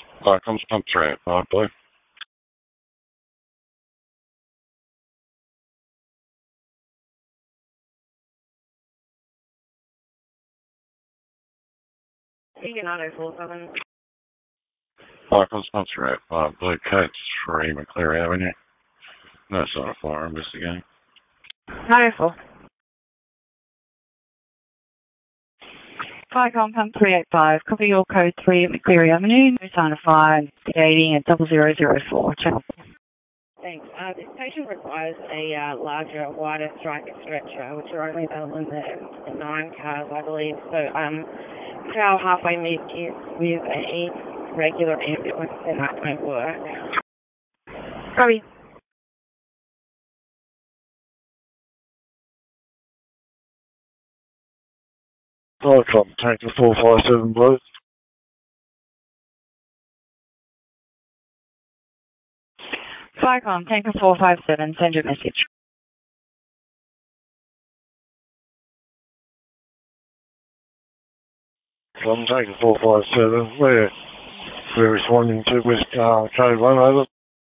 Comes pump 385, Blue. Vegan Auto 47. Comes pump 385, Blue, code 3, McCleary Avenue. No sign of fire, investigating. Auto 4. Viacom pump 385, copy your code 3 at McCleary Avenue, no sign of fire, investigating at 0004, channel. Thanks. This patient requires a larger, wider striker stretcher, which are only available in the 9 cars, I believe. So, how halfway meet is with a regular ambulance, then that won't work. Sorry. Tanker 457, Blue. Viacom, Tanker 457, send your message. Tanker 457, we're responding to with code 1 over.